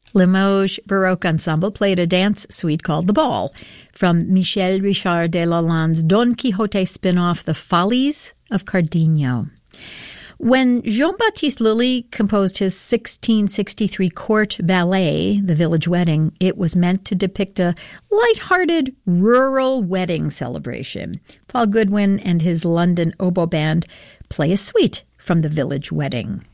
Limoges Baroque Ensemble played a dance suite called The Ball from Michel Richard de Lalande's Don Quixote spin-off The Follies of Cardenio. When Jean-Baptiste Lully composed his 1663 court ballet, The Village Wedding, it was meant to depict a light-hearted rural wedding celebration. Paul Goodwin and his London Oboe Band play a suite from The Village Wedding.